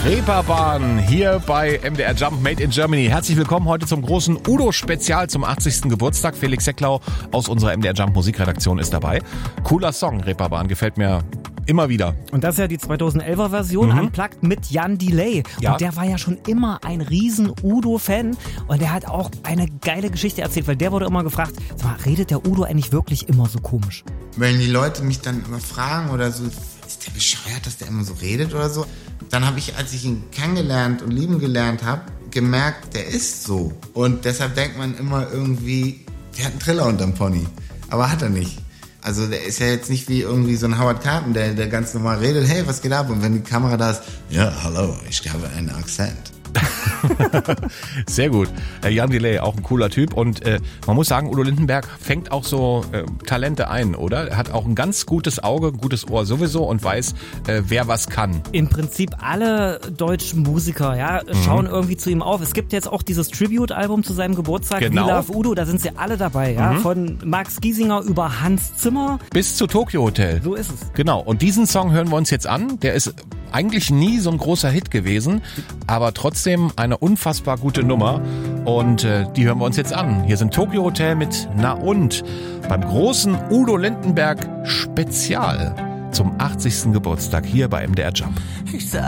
Reeperbahn hier bei MDR Jump Made in Germany. Herzlich willkommen heute zum großen Udo-Spezial zum 80. Geburtstag. Felix Secklau aus unserer MDR Jump Musikredaktion ist dabei. Cooler Song, Reeperbahn, gefällt mir immer wieder. Und das ist ja die 2011er Version, unplugged mit Jan Delay. Ja. Und der war ja schon immer ein riesen Udo-Fan. Und der hat auch eine geile Geschichte erzählt, weil der wurde immer gefragt, sag mal, redet der Udo eigentlich wirklich immer so komisch? Wenn die Leute mich dann immer fragen oder so, ist der bescheuert, dass der immer so redet oder so? Dann habe ich, als ich ihn kennengelernt und lieben gelernt habe, gemerkt, der ist so. Und deshalb denkt man immer irgendwie, der hat einen Triller unterm Pony. Aber hat er nicht. Also der ist ja jetzt nicht wie irgendwie so ein Howard Carton, der ganz normal redet, hey, was geht ab? Und wenn die Kamera da ist, ja, hallo, ich habe einen Akzent. Sehr gut. Jan Delay, auch ein cooler Typ. Und man muss sagen, Udo Lindenberg fängt auch so Talente ein, oder? Er hat auch ein ganz gutes Auge, ein gutes Ohr sowieso und weiß, wer was kann. Im Prinzip alle deutschen Musiker schauen irgendwie zu ihm auf. Es gibt jetzt auch dieses Tribute-Album zu seinem Geburtstag, Genau. We Love Udo, da sind sie alle dabei. Ja? Von Max Giesinger über Hans Zimmer. Bis zu Tokyo Hotel. So ist es. Genau. Und diesen Song hören wir uns jetzt an. Der ist eigentlich nie so ein großer Hit gewesen, aber trotzdem eine unfassbar gute Nummer. Und die hören wir uns jetzt an. Hier sind Tokyo Hotel mit Na und beim großen Udo Lindenberg Spezial zum 80. Geburtstag hier bei MDR Jump.